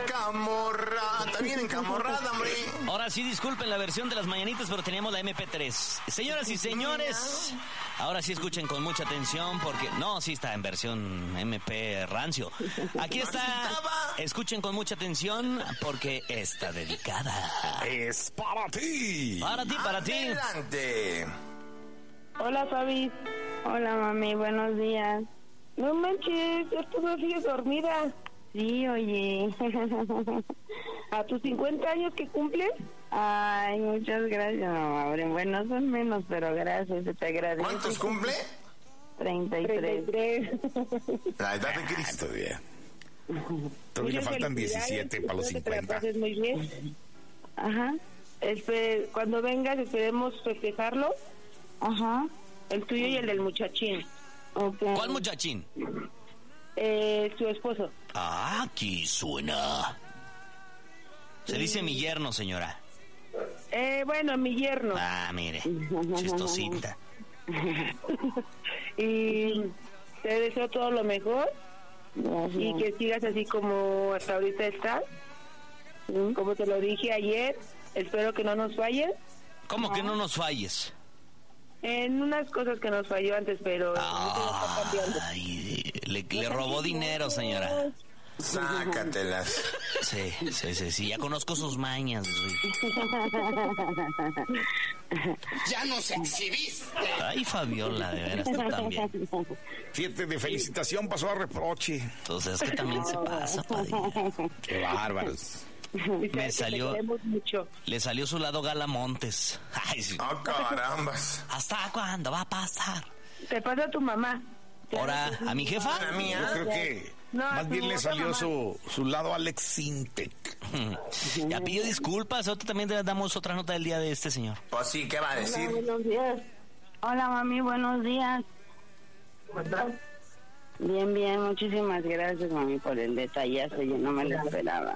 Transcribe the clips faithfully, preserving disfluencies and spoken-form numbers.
camorra. Está bien encamorrada, hombre. Ahora sí, disculpen la versión de las mañanitas, pero teníamos la eme pe tres. Señoras y señores, ahora sí escuchen con mucha atención porque... No, sí está en versión eme pe rancio. Aquí está. Escuchen con mucha atención porque está dedicada. Es para ti. Para ti, para ti. Adelante. Hola, Fabi. Hola, mami, buenos días. No manches, ¿tú no sigues dormida? Sí, oye. ¿A tus cincuenta años que cumples? Ay, muchas gracias, mamá. Bueno, son menos, pero gracias, te agradezco. ¿Cuántos cumple? treinta y tres. La edad de Cristo. Todavía. Todavía le faltan diecisiete para los cincuenta. Muy bien. Ajá. Este, cuando vengas esperemos festejarlo. Ajá. El tuyo y el del muchachín. Okay. ¿Cuál muchachín? Eh, su esposo. Ah, aquí suena. Se dice mi yerno, señora. Eh, bueno, mi yerno. Ah, mire, chistosita. Y te deseo todo lo mejor. Y que sigas así como hasta ahorita estás. Como te lo dije ayer, espero que no nos falles. ¿Cómo que no nos falles? En unas cosas que nos falló antes, pero... Ay, le, le robó dinero, señora. Sácatelas. Sí, sí, sí, sí, ya conozco sus mañas. ¡Ya nos exhibiste! Ay, Fabiola, de veras, tú también. Siete de felicitación pasó a reproche. Entonces, es que también se pasa, Padilla. Qué bárbaros. Me salió, le salió su lado Gala Montes. Ay, sí. ¡Ah, carambas! ¿Hasta cuándo va a pasar? Te pasa a tu mamá. ¿Ahora a mi jefa? A mí, Yo creo que no, más bien le salió mamá. su, su lado Alex Sintek. Ya pidió disculpas. Ahorita también le damos otra nota del día de este señor. Pues sí, ¿qué va a decir? Hola, buenos días. Hola, mami, buenos días. ¿Cómo estás? Bien, bien, muchísimas gracias, mami, por el detallazo. Yo no me lo esperaba.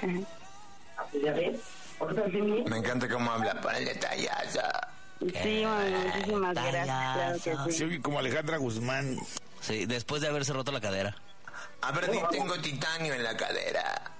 Me encanta cómo habla para el detallazo. Sí, mami, muchísimas gracias. Claro que Se sí. oye como Alejandra Guzmán. Sí, después de haberse roto la cadera. A ver, ni tengo titanio en la cadera.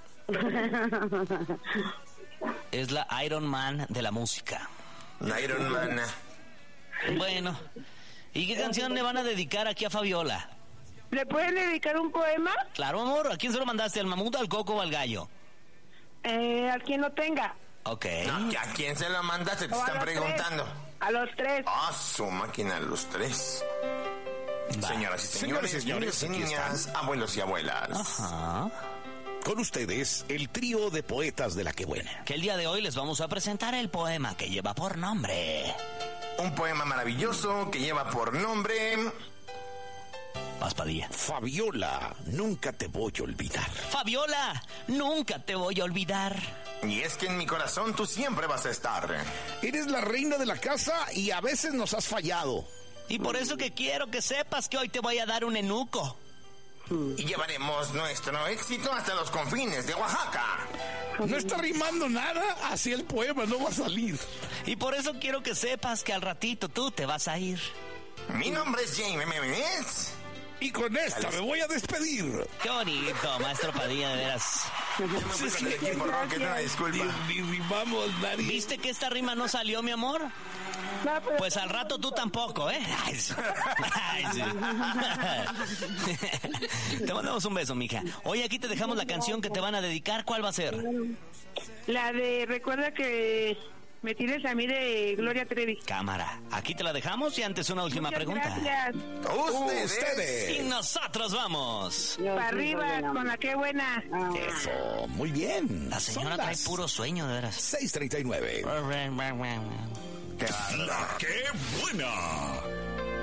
Es la Iron Man de la música. Iron Man. Bueno, ¿y qué canción le van a dedicar aquí a Fabiola? ¿Le pueden dedicar un poema? Claro, amor. ¿A quién se lo mandaste? ¿Al mamut, al coco o al gallo? Eh, a quien lo tenga. Ok. No, ¿a quién se lo mandaste? Te O a están los preguntando. tres. A los tres. Ah, su máquina, los tres. Va. Señoras y señores, Señores y señores, niños y aquí niñas, abuelos y abuelas. Ajá. Con ustedes, el trío de poetas de la que buena. Que el día de hoy les vamos a presentar el poema que lleva por nombre... Un poema maravilloso que lleva por nombre... Paspadilla. Fabiola, nunca te voy a olvidar. Fabiola, nunca te voy a olvidar. Y es que en mi corazón tú siempre vas a estar. Eres la reina de la casa y a veces nos has fallado. Y por eso que quiero que sepas que hoy te voy a dar un enuco. Y llevaremos nuestro éxito hasta los confines de Oaxaca. No está rimando nada, así el poema no va a salir. Y por eso quiero que sepas que al ratito tú te vas a ir. Mi nombre es Jaime Memes. Y con esta me voy a despedir. Qué bonito, maestro Padilla, de veras. Yo me fui con el equipo rock, una disculpa. Ni rimamos, nadie. ¿Viste que esta rima no salió, mi amor? No, pero... Pues al rato tú tampoco, ¿eh? Ay, sí. Ay, sí. Te mandamos un beso, mija. Hoy aquí te dejamos la canción que te van a dedicar. ¿Cuál va a ser? La de recuerda que me tienes a mí de Gloria Trevi. Cámara. Aquí te la dejamos y antes una última Muchas pregunta. gracias. Ustedes. Ustedes. Y nosotros vamos. Para arriba, con la que buena. Eso, muy bien. La señora Son trae las puro sueño, de veras. seis treinta y nueve. Qué bárbaro. ¡La que buena!